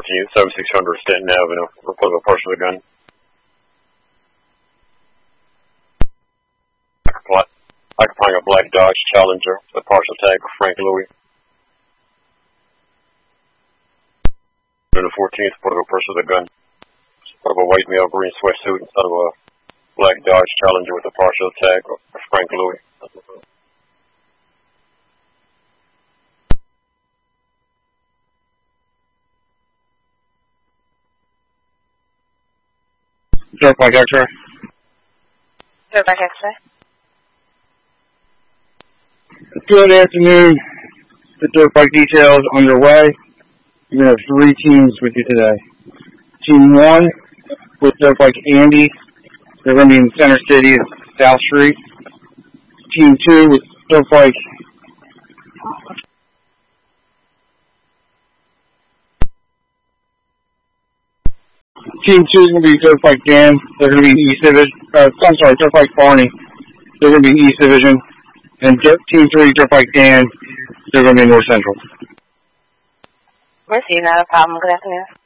7600 Stanton Avenue. Report of a partial gun. Occupying a black Dodge Challenger. The partial tag Frank Louis. On the 14th, report of a person with a gun. Report of a white male green sweatsuit inside of a black Dodge Challenger with a partial tag of Frank Louis. Turnpike X-ray. Turnpike X-ray. Good afternoon. The Turnpike detail is underway. You're going to have 3 teams with you today. Team 1 with Turnpike Andy. They're going to be in Center City at South Street. Team 2 with Turnpike Team 2 is going to be Turnpike Dan. They're going to be in East Division. Turnpike Barney. They're going to be in East Division. And Team 3, Turnpike Dan, they're going to be in North Central. Mercy, not a problem. Good afternoon.